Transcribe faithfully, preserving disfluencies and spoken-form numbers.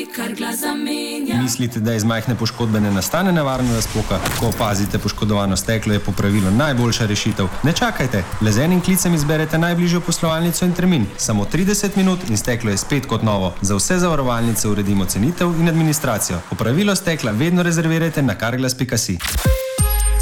Carglass zamenja. Mislite, da iz majhne poškodbe ne nastane nevarna razpoka? Ko opazite poškodovano steklo, je popravilo najboljša rešitev. Ne čakajte, le z enim klicem izberete najbližjo poslovalnico in termin. Samo trideset minut in steklo je spet kot novo. Za vse zavarovalnice uredimo cenitev in administracijo. Popravilo stekla vedno rezervirajte na carglass pika si.